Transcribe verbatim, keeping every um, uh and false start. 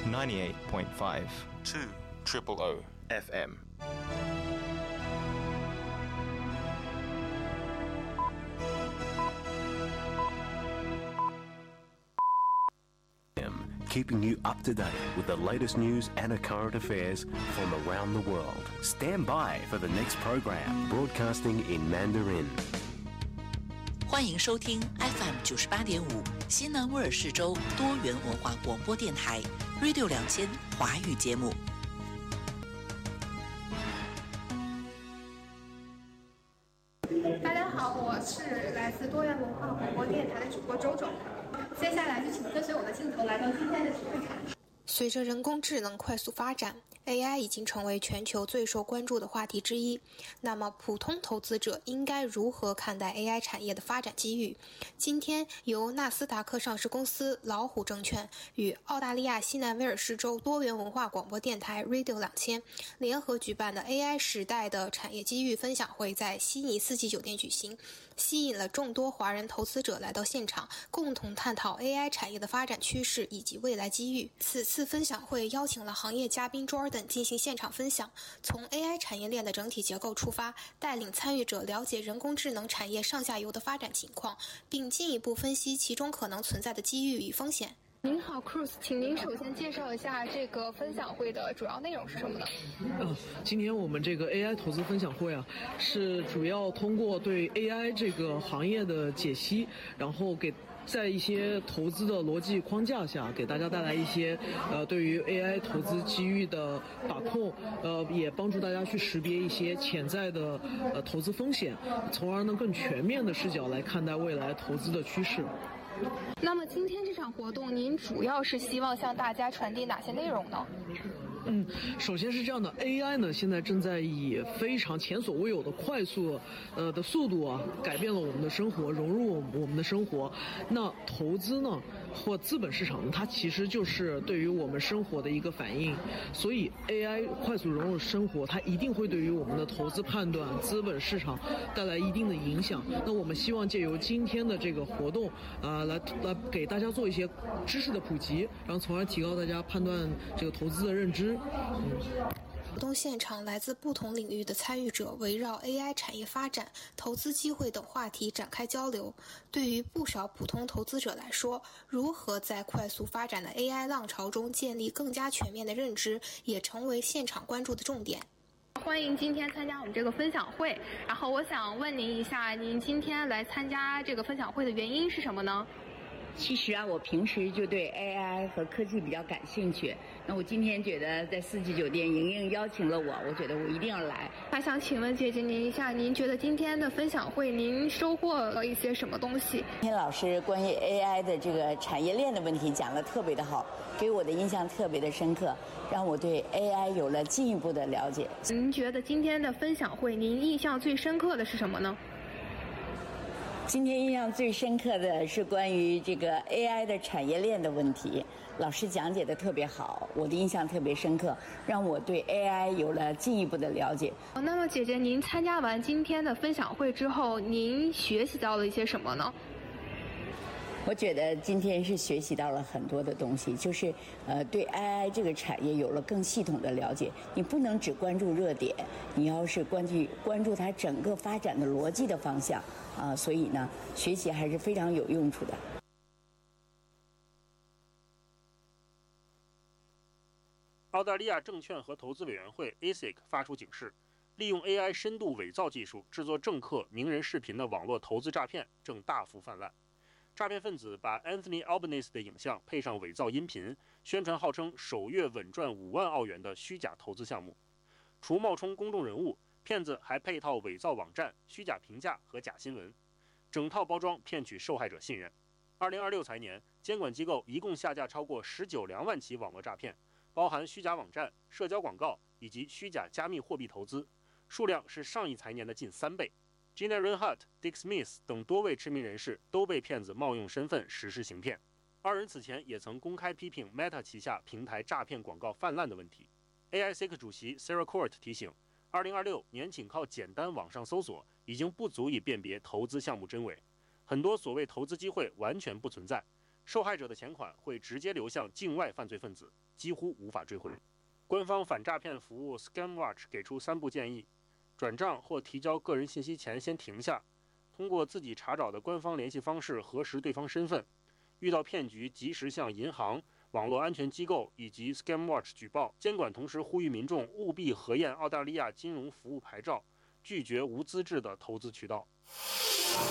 ninety-eight point five two triple O F M. Keeping you up to date with the latest news and current affairs from around the world. Stand by for the next program, broadcasting in Mandarin. 欢迎收听 F M 九十八点五西南威尔士州多元文化广播电台 Radio 两千华语节目。 大家好，我是来自多元文化广播电台的主播周周。接下来就请跟随我的镜头来到今天的体育场。随着人工智能快速发展 ，A I 已经成为全球最受关注的话题之一。那么，普通投资者应该如何看待 A I 产业的发展机遇？今天由纳斯达克上市公司老虎证券与澳大利亚西南威尔士州多元文化广播电台 Radio 两千联合举办的 A I 时代的产业机遇分享会在悉尼四季酒店举行，吸引了众多华人投资者来到现场，共同探讨 A I 产业的发展趋势以及未来机遇。此次分享会邀请了行业嘉宾 Jordan 进行现场分享，从 A I 产业链的整体结构出发，带领参与者了解人工智能产业上下游的发展情况，并进一步分析其中可能存在的机遇与风险。您好 Cruz， 请您首先介绍一下这个分享会的主要内容是什么呢？ 呃，今天我们这个 A I 投资分享会啊，是主要通过对 A I 这个行业的解析，然后给在一些投资的逻辑框架下，给大家带来一些呃对于 A I 投资机遇的把控，呃也帮助大家去识别一些潜在的呃投资风险，从而能更全面的视角来看待未来投资的趋势。 那么今天这场活动，您主要是希望向大家传递哪些内容呢？ 嗯，首先是这样的 ，A I 呢现在正在以非常前所未有的快速，呃的速度啊，改变了我们的生活，融入我们的生活。那投资呢，或资本市场呢，它其实就是对于我们生活的一个反应。所以 A I 快速融入生活，它一定会对于我们的投资判断、资本市场带来一定的影响。那我们希望借由今天的这个活动，啊、呃，来来给大家做一些知识的普及，然后从而提高大家判断这个投资的认知。 活动现场来自不同领域的参与者围绕 A I 产业发展、投资机会等话题展开交流。对于不少普通投资者来说，如何在快速发展的 A I 浪潮中建立更加全面的认知，也成为现场关注的重点。欢迎今天参加我们这个分享会，然后我想问您一下，您今天来参加这个分享会的原因是什么呢？ 其实啊，我平时就对 A I 和科技比较感兴趣。那我今天觉得在四季酒店莹莹邀请了我，我觉得我一定要来。 还想请问姐姐您一下，您觉得今天的分享会您收获了一些什么东西？ 今天老师关于 A I 的这个产业链的问题讲得特别的好，给我的印象特别的深刻，让我对 A I 有了进一步的了解。 您觉得今天的分享会您印象最深刻的是什么呢？ 今天印象最深刻的是关于这个 A I 的产业链的问题，老师讲解的特别好，我的印象特别深刻，让我对 A I 有了进一步的了解。 那么姐姐，您参加完今天的分享会之后，您学习到了一些什么呢？ 我觉得今天是学习到了很多的东西，就是呃对 A I 这个产业有了更系统的了解。你不能只关注热点，你要是关注关注它整个发展的逻辑的方向啊、呃，所以呢，学习还是非常有用处的。 澳大利亚证券和投资委员会 A S I C 发出警示，利用 A I 深度伪造技术制作政客、名人视频的网络投资诈骗正大幅泛滥。诈骗分子把 Anthony Albanese 的影像配上伪造音频，宣传号称首月稳赚五万澳元的虚假投资项目。除冒充公众人物，骗子还配套伪造网站、虚假评价和假新闻，整套包装骗取受害者信任。二零二六财年，监管机构一共下架超过十九两万起网络诈骗，包含虚假网站、社交广告以及虚假加密货币投资，数量是上一财年的近三倍。Gina Rinehart、Dick Smith 等多位知名人士都被骗子冒用身份实施行骗。二人此前也曾公开批评 Meta 旗下平台诈骗广告泛滥的问题。A I C 主席 Sarah Court 提醒，二零二六年仅靠简单网上搜索已经不足以辨别投资项目真伪，很多所谓投资机会完全不存在， 受害者的钱款会直接流向境外犯罪分子，几乎无法追回。官方反诈骗服务 ScamWatch 给出三步建议：转账或提交个人信息前先停下，通过自己查找的官方联系方式核实对方身份，遇到骗局及时向银行、网络安全机构以及 ScamWatch 举报。监管同时呼吁民众务必核验澳大利亚金融服务牌照，拒绝无资质的投资渠道。